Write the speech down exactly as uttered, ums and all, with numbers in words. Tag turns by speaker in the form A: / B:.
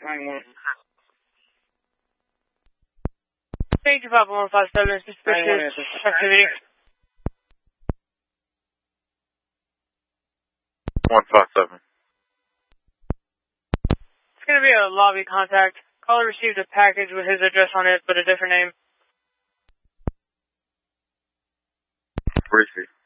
A: Thank you, Papa one five seven. Suspicious activity.
B: one five seven.
A: It's going to be a lobby contact. Caller received a package with his address on it, but a different name.
B: Where is he?